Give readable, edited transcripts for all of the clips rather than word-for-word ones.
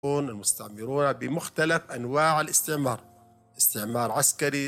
المستعمرون بمختلف أنواع الاستعمار، استعمار عسكري،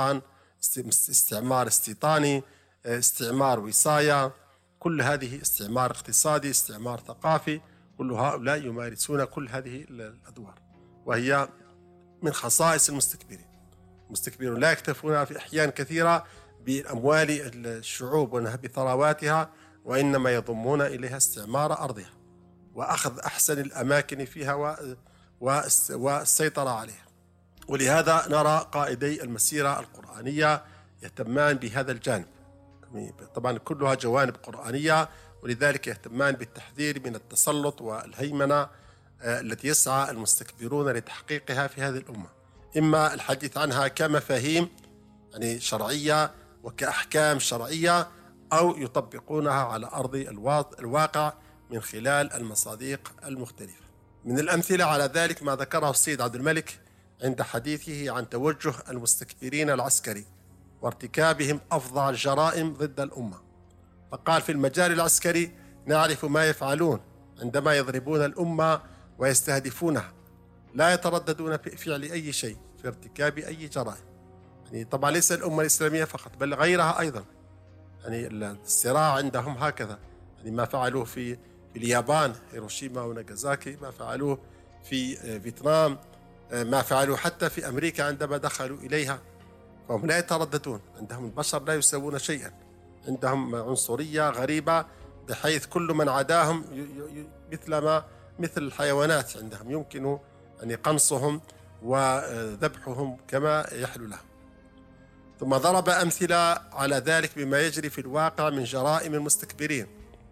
استعمار استيطاني، استعمار وصاية، كل هذه استعمار اقتصادي، استعمار ثقافي، كل هؤلاء يمارسون كل هذه الأدوار، وهي من خصائص المستكبرين. المستكبرون لا يكتفون في أحيان كثيرة بأموال الشعوب ونهب ثرواتها، وإنما يضمون إليها استعمار أرضها وأخذ أحسن الأماكن فيها والسيطرة عليها. ولهذا نرى قائدي المسيرة القرآنية يهتمان بهذا الجانب، طبعا كلها جوانب قرآنية، ولذلك يهتمان بالتحذير من التسلط والهيمنة التي يسعى المستكبرون لتحقيقها في هذه الأمة، إما الحديث عنها كمفاهيم يعني شرعية وكأحكام شرعية، أو يطبقونها على أرض الواقع من خلال المصادق المختلفة. من الأمثلة على ذلك ما ذكره السيد عبد الملك عند حديثه عن توجه المستكبرين العسكري وارتكابهم أفظع الجرائم ضد الأمة، فقال: في المجال العسكري نعرف ما يفعلون عندما يضربون الأمة ويستهدفونها، لا يترددون في فعل أي شيء، في ارتكاب أي جرائم. يعني طبعا ليس الأمة الإسلامية فقط بل غيرها أيضا، يعني الصراع عندهم هكذا، يعني ما فعلوه في اليابان هيروشيما وناغازاكي، ما فعلوه في فيتنام، ما فعلوه حتى في أمريكا عندما دخلوا إليها، فهم لا يترددون، عندهم البشر لا يسوون شيئا، عندهم عنصرية غريبة بحيث كل من عداهم مثل الحيوانات عندهم، يمكن أن قنصهم وذبحهم كما يحلو لهم. ثم ضرب أمثلة على ذلك بما يجري في الواقع من جرائم المستكبرين،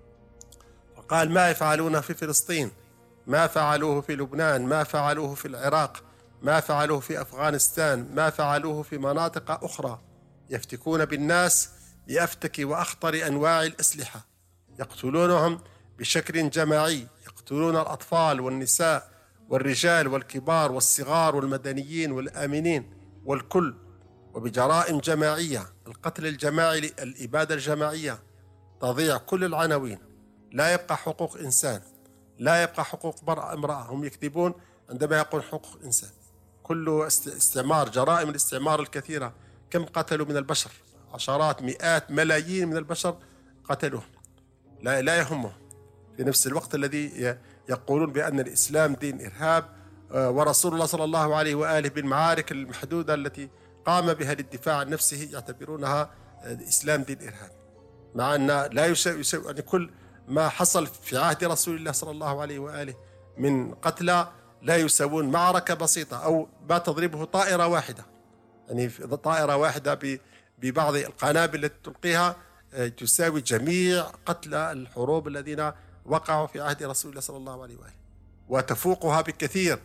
فقال: ما يفعلونه في فلسطين، ما فعلوه في لبنان، ما فعلوه في العراق، ما فعلوه في أفغانستان، ما فعلوه في مناطق أخرى، يفتكون بالناس بأفتك وأخطر أنواع الأسلحة، يقتلونهم بشكل جماعي، يقتلون الأطفال والنساء والرجال والكبار والصغار والمدنيين والآمنين والكل، وبجرائم جماعية، القتل الجماعي، الإبادة الجماعية، تضيع كل العناوين، لا يبقى حقوق إنسان، لا يبقى حقوق امرأة، هم يكذبون عندما يقول حقوق إنسان، كله استعمار، جرائم الاستعمار الكثيرة. كم قتلوا من البشر؟ عشرات، مئات، ملايين من البشر قتلوهم، لا يهمهم، في نفس الوقت الذي يقولون بأن الإسلام دين إرهاب، ورسول الله صلى الله عليه وآله بالمعارك المحدودة التي قام بها للدفاع عن نفسه يعتبرونها الإسلام دين إرهاب، مع أن لا يسوي يعني كل ما حصل في عهد رسول الله صلى الله عليه وآله من قتلى لا يساوون معركة بسيطة أو ما تضربه طائرة واحدة، يعني طائرة واحدة ببعض القنابل التي تلقيها تساوي جميع قتلى الحروب الذين وقعوا في عهد رسول الله صلى الله عليه وآله، وتفوقها بكثير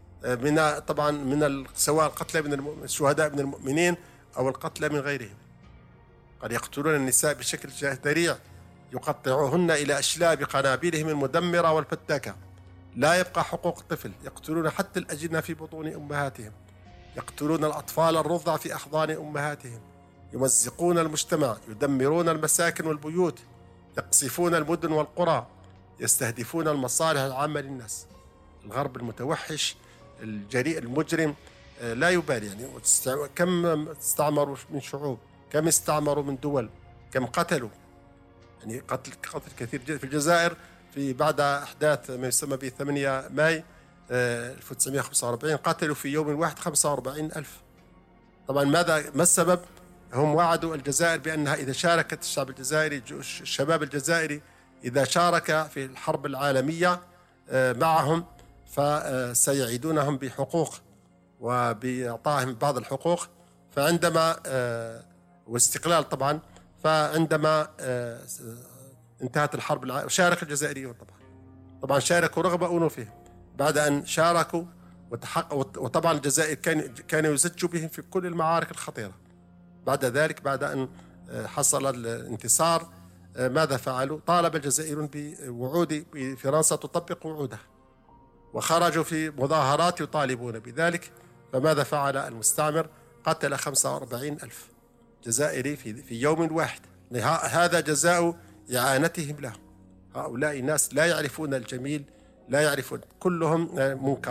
من طبعا من سواء القتلى من الشهداء من المؤمنين أو القتلى من غيرهم. قد يقتلون النساء بشكل ذريع، يقطعوهن إلى أشلاء بقنابلهم المدمرة والفتاكة، لا يبقى حقوق الطفل، يقتلون حتى الأجنة في بطون أمهاتهم، يقتلون الأطفال الرضع في أحضان أمهاتهم، يمزقون المجتمع، يدمرون المساكن والبيوت، يقصفون المدن والقرى، يستهدفون المصالح العامة للناس. الغرب المتوحش الجريء المجرم لا يبالي، يعني كم استعمروا من شعوب، كم استعمروا من دول، كم قتلوا، يعني قتل كثير جدا. في الجزائر في بعد أحداث ما يسمى ب 8 ماي 1945 قتلوا في يوم واحد 45,000. طبعا ما السبب؟ هم وعدوا الجزائر بأنها إذا شاركت الشعب الجزائري، الشباب الجزائري إذا شارك في الحرب العالمية معهم فسيعيدونهم بحقوق وبإعطائهم بعض الحقوق، فعندما والاستقلال طبعا، فعندما انتهت الحرب شارك الجزائريون طبعا شاركوا رغم أنوفهم، بعد أن شاركوا وتحققوا، وطبعا الجزائر كانوا يزجوا بهم في كل المعارك الخطيرة. بعد ذلك بعد أن حصل الانتصار ماذا فعلوا؟ طالب الجزائريون بوعود فرنسا تطبق وعودها، وخرجوا في مظاهرات يطالبون بذلك. فماذا فعل المستعمر؟ قتل 45,000 جزائري في يوم واحد. هذا جزاء إعانتهم له. هؤلاء الناس لا يعرفون الجميل لا يعرفون، كلهم منكر.